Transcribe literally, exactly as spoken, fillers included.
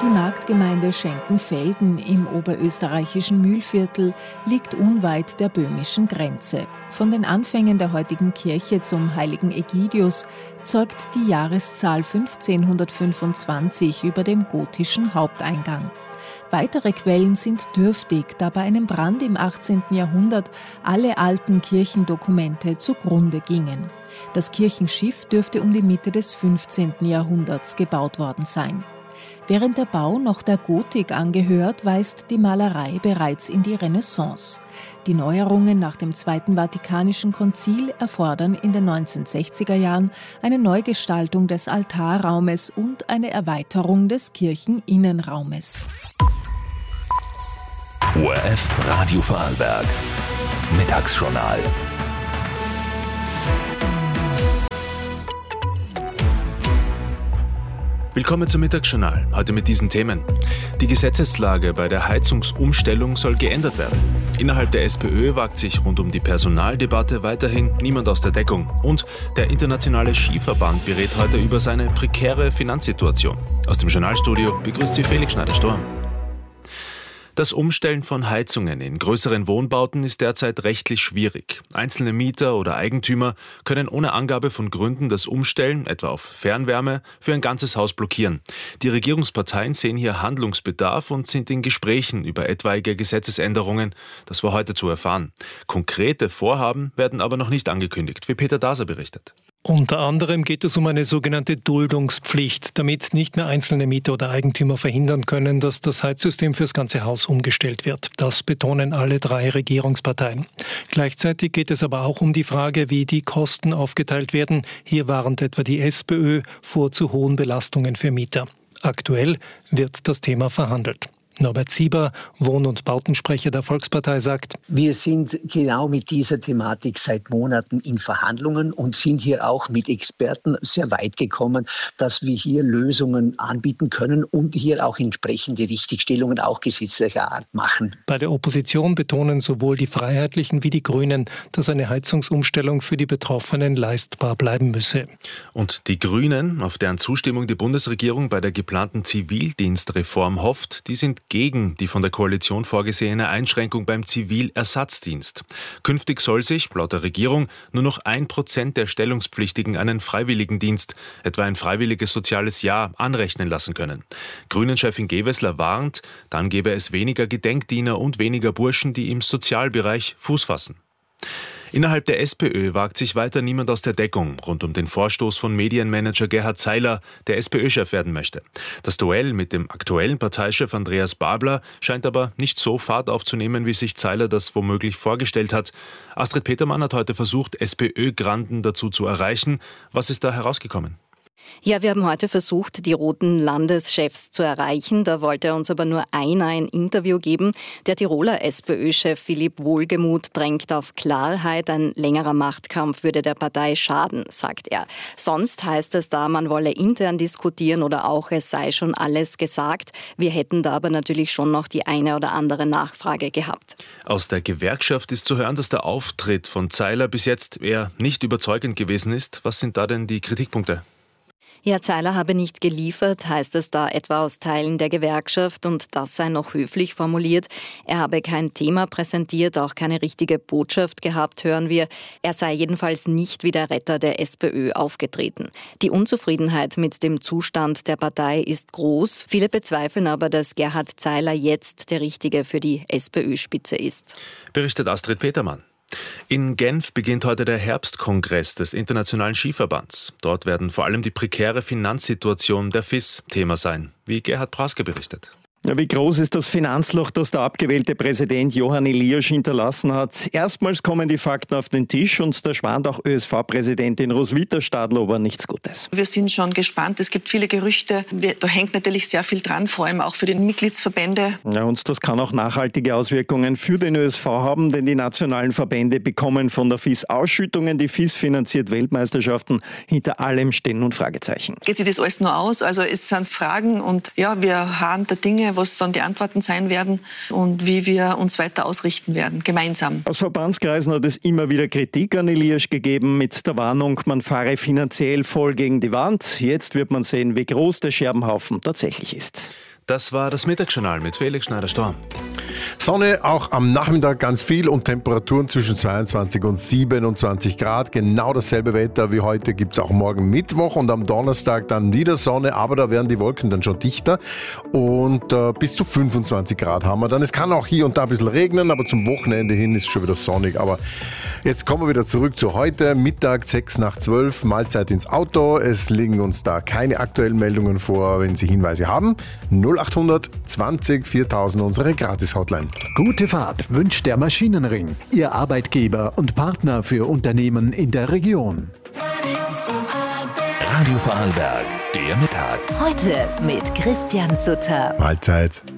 Die Marktgemeinde Schenkenfelden im oberösterreichischen Mühlviertel liegt unweit der böhmischen Grenze. Von den Anfängen der heutigen Kirche zum heiligen Ägidius zeugt die Jahreszahl fünfzehnhundertfünfundzwanzig über dem gotischen Haupteingang. Weitere Quellen sind dürftig, da bei einem Brand im achtzehnten Jahrhundert alle alten Kirchendokumente zugrunde gingen. Das Kirchenschiff dürfte um die Mitte des fünfzehnten Jahrhunderts gebaut worden sein. Während der Bau noch der Gotik angehört, weist die Malerei bereits in die Renaissance. Die Neuerungen nach dem Zweiten Vatikanischen Konzil erfordern in den neunzehnhundertsechziger Jahren eine Neugestaltung des Altarraumes und eine Erweiterung des Kircheninnenraumes. O R F Radio Vorarlberg. Mittagsjournal. Willkommen zum Mittagsjournal, heute mit diesen Themen. Die Gesetzeslage bei der Heizungsumstellung soll geändert werden. Innerhalb der SPÖ wagt sich rund um die Personaldebatte weiterhin niemand aus der Deckung. Und der Internationale Skiverband berät heute über seine prekäre Finanzsituation. Aus dem Journalstudio begrüßt Sie Felix Schneider-Sturm. Das Umstellen von Heizungen in größeren Wohnbauten ist derzeit rechtlich schwierig. Einzelne Mieter oder Eigentümer können ohne Angabe von Gründen das Umstellen, etwa auf Fernwärme, für ein ganzes Haus blockieren. Die Regierungsparteien sehen hier Handlungsbedarf und sind in Gesprächen über etwaige Gesetzesänderungen. Das war heute zu erfahren. Konkrete Vorhaben werden aber noch nicht angekündigt, wie Peter Daser berichtet. Unter anderem geht es um eine sogenannte Duldungspflicht, damit nicht mehr einzelne Mieter oder Eigentümer verhindern können, dass das Heizsystem fürs ganze Haus umgestellt wird. Das betonen alle drei Regierungsparteien. Gleichzeitig geht es aber auch um die Frage, wie die Kosten aufgeteilt werden. Hier warnt etwa die SPÖ vor zu hohen Belastungen für Mieter. Aktuell wird das Thema verhandelt. Norbert Sieber, Wohn- und Bautensprecher der Volkspartei, sagt: Wir sind genau mit dieser Thematik seit Monaten in Verhandlungen und sind hier auch mit Experten sehr weit gekommen, dass wir hier Lösungen anbieten können und hier auch entsprechende Richtigstellungen auch gesetzlicher Art machen. Bei der Opposition betonen sowohl die Freiheitlichen wie die Grünen, dass eine Heizungsumstellung für die Betroffenen leistbar bleiben müsse. Und die Grünen, auf deren Zustimmung die Bundesregierung bei der geplanten Zivildienstreform hofft, die sind gegen die von der Koalition vorgesehene Einschränkung beim Zivilersatzdienst. Künftig soll sich, laut der Regierung, nur noch ein Prozent der Stellungspflichtigen einen Freiwilligendienst, etwa ein freiwilliges soziales Jahr, anrechnen lassen können. Grünen-Chefin Gewessler warnt, dann gäbe es weniger Gedenkdiener und weniger Burschen, die im Sozialbereich Fuß fassen. Innerhalb der SPÖ wagt sich weiter niemand aus der Deckung rund um den Vorstoß von Medienmanager Gerhard Zeiler, der SPÖ-Chef werden möchte. Das Duell mit dem aktuellen Parteichef Andreas Babler scheint aber nicht so Fahrt aufzunehmen, wie sich Zeiler das womöglich vorgestellt hat. Astrid Petermann hat heute versucht, SPÖ-Granden dazu zu erreichen. Was ist da herausgekommen? Ja, wir haben heute versucht, die roten Landeschefs zu erreichen. Da wollte uns aber nur einer ein Interview geben. Der Tiroler SPÖ-Chef Philipp Wohlgemuth drängt auf Klarheit. Ein längerer Machtkampf würde der Partei schaden, sagt er. Sonst heißt es da, man wolle intern diskutieren oder auch, es sei schon alles gesagt. Wir hätten da aber natürlich schon noch die eine oder andere Nachfrage gehabt. Aus der Gewerkschaft ist zu hören, dass der Auftritt von Zeiler bis jetzt eher nicht überzeugend gewesen ist. Was sind da denn die Kritikpunkte? Ja, Zeiler habe nicht geliefert, heißt es da etwa aus Teilen der Gewerkschaft, und das sei noch höflich formuliert. Er habe kein Thema präsentiert, auch keine richtige Botschaft gehabt, hören wir. Er sei jedenfalls nicht wie der Retter der SPÖ aufgetreten. Die Unzufriedenheit mit dem Zustand der Partei ist groß. Viele bezweifeln aber, dass Gerhard Zeiler jetzt der Richtige für die SPÖ-Spitze ist. Berichtet Astrid Petermann. In Genf beginnt heute der Herbstkongress des Internationalen Skiverbands. Dort werden vor allem die prekäre Finanzsituation der F I S Thema sein, wie Gerhard Praske berichtet. Ja, wie groß ist das Finanzloch, das der abgewählte Präsident Johann Eliasch hinterlassen hat? Erstmals kommen die Fakten auf den Tisch und da schwant auch Ö S V-Präsidentin Roswitha Stadlober nichts Gutes. Wir sind schon gespannt. Es gibt viele Gerüchte. Da hängt natürlich sehr viel dran, vor allem auch für die Mitgliedsverbände. Ja, und das kann auch nachhaltige Auswirkungen für den Ö S V haben, denn die nationalen Verbände bekommen von der F I S Ausschüttungen. Die F I S finanziert Weltmeisterschaften. Hinter allem stehen nun Fragezeichen. Geht sich das alles nur aus? Also es sind Fragen und ja, wir haben da Dinge, was dann die Antworten sein werden und wie wir uns weiter ausrichten werden, gemeinsam. Aus Verbandskreisen hat es immer wieder Kritik an Eliasch gegeben mit der Warnung, man fahre finanziell voll gegen die Wand. Jetzt wird man sehen, wie groß der Scherbenhaufen tatsächlich ist. Das war das Mittagsjournal mit Felix Schneider-Storm. Sonne auch am Nachmittag ganz viel und Temperaturen zwischen zweiundzwanzig und siebenundzwanzig Grad. Genau dasselbe Wetter wie heute gibt es auch morgen Mittwoch und am Donnerstag dann wieder Sonne, aber da werden die Wolken dann schon dichter und äh, bis zu fünfundzwanzig Grad haben wir dann. Es kann auch hier und da ein bisschen regnen, aber zum Wochenende hin ist es schon wieder sonnig. Aber jetzt kommen wir wieder zurück zu heute, Mittag sechs nach zwölf, Mahlzeit ins Auto. Es liegen uns da keine aktuellen Meldungen vor. Wenn Sie Hinweise haben, null acht hundert zwanzig viertausend, unsere Gratis-Hotline. Gute Fahrt wünscht der Maschinenring, Ihr Arbeitgeber und Partner für Unternehmen in der Region. Radio Vorarlberg, der Mittag. Heute mit Christian Sutter. Mahlzeit.